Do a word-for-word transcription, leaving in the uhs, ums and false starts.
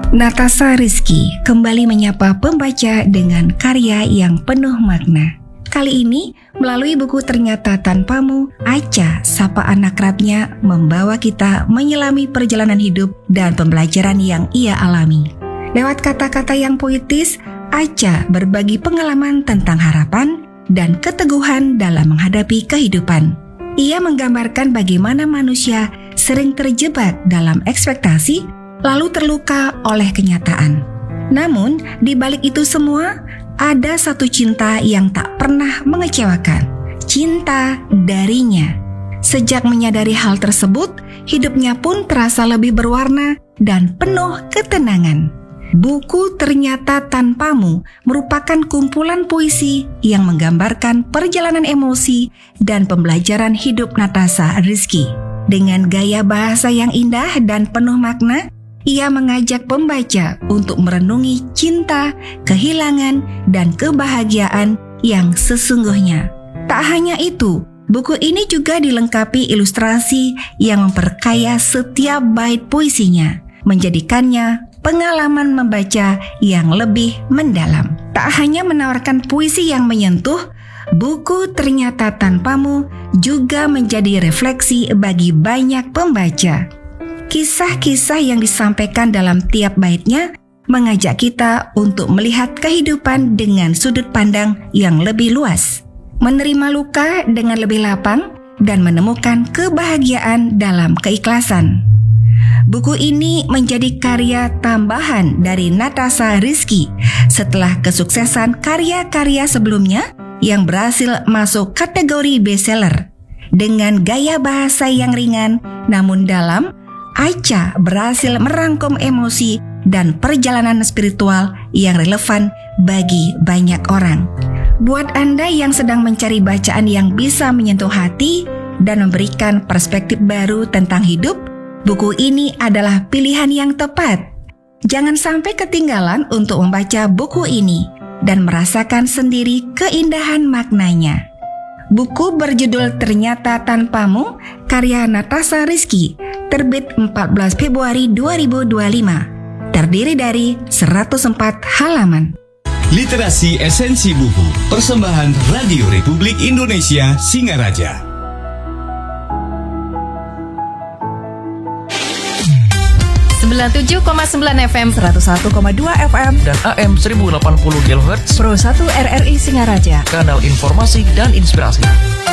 Natasha Rizky kembali menyapa pembaca dengan karya yang penuh makna. Kali ini, melalui buku Ternyata Tanpamu, Acha, sapa anak kerapnya, membawa kita menyelami perjalanan hidup dan pembelajaran yang ia alami. Lewat kata-kata yang puitis, Acha berbagi pengalaman tentang harapan dan keteguhan dalam menghadapi kehidupan. Ia menggambarkan bagaimana manusia sering terjebak dalam ekspektasi, lalu terluka oleh kenyataan. Namun, di balik itu semua, ada satu cinta yang tak pernah mengecewakan. Cinta darinya. Sejak menyadari hal tersebut, hidupnya pun terasa lebih berwarna dan penuh ketenangan. Buku Ternyata Tanpamu merupakan kumpulan puisi yang menggambarkan perjalanan emosi dan pembelajaran hidup Natasha Rizky. Dengan gaya bahasa yang indah dan penuh makna, ia mengajak pembaca untuk merenungi cinta, kehilangan, dan kebahagiaan yang sesungguhnya. Tak hanya itu, buku ini juga dilengkapi ilustrasi yang memperkaya setiap bait puisinya, menjadikannya pengalaman membaca yang lebih mendalam. Tak hanya menawarkan puisi yang menyentuh, buku Ternyata Tanpamu juga menjadi refleksi bagi banyak pembaca. Kisah-kisah yang disampaikan dalam tiap baitnya mengajak kita untuk melihat kehidupan dengan sudut pandang yang lebih luas, menerima luka dengan lebih lapang, dan menemukan kebahagiaan dalam keikhlasan. Buku ini menjadi karya tambahan dari Natasha Rizky setelah kesuksesan karya-karya sebelumnya yang berhasil masuk kategori bestseller. Dengan gaya bahasa yang ringan namun dalam, Acha berhasil merangkum emosi dan perjalanan spiritual yang relevan bagi banyak orang. Buat Anda yang sedang mencari bacaan yang bisa menyentuh hati dan memberikan perspektif baru tentang hidup, buku ini adalah pilihan yang tepat. Jangan sampai ketinggalan untuk membaca buku ini dan merasakan sendiri keindahan maknanya. Buku berjudul Ternyata Tanpamu, karya Natasha Rizky, terbit empat belas Februari dua ribu dua puluh lima, terdiri dari seratus empat halaman. Literasi Esensi Buku, persembahan Radio Republik Indonesia Singaraja. sembilan puluh tujuh koma sembilan F M, seratus satu koma dua F M, dan A M seribu delapan puluh kilohertz, Pro satu R R I Singaraja, kanal informasi dan inspirasi.